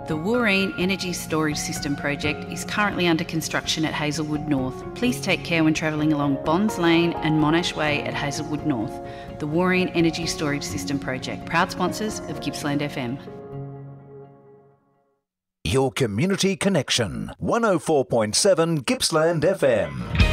The Wooreen Energy Storage System project is currently under construction at Hazelwood North. Please take care when travelling along Bonds Lane and Monash Way at Hazelwood North. The Wooreen Energy Storage System project, proud sponsors of Gippsland FM. Your community connection, 104.7 Gippsland FM.